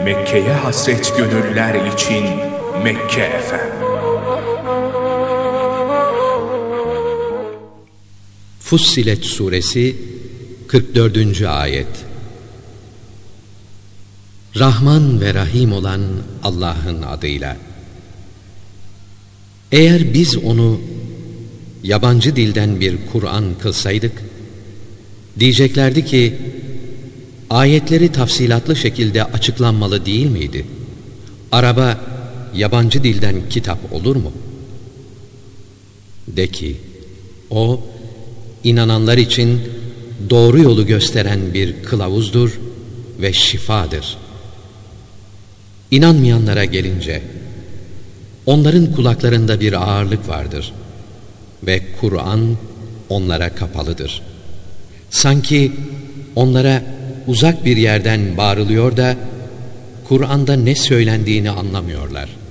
Mekke'ye hasret gönüller için Mekke FM. Fussilet Suresi 44. Ayet. Rahman ve Rahim olan Allah'ın adıyla. Eğer biz onu yabancı dilden bir Kur'an kılsaydık, diyeceklerdi ki, ayetleri tafsilatlı şekilde açıklanmalı değil miydi? Araba yabancı dilden kitap olur mu? De ki, o, inananlar için doğru yolu gösteren bir kılavuzdur ve şifadır. İnanmayanlara gelince, onların kulaklarında bir ağırlık vardır ve Kur'an onlara kapalıdır. Sanki onlara uzak bir yerden bağırılıyor da Kur'an'da ne söylendiğini anlamıyorlar.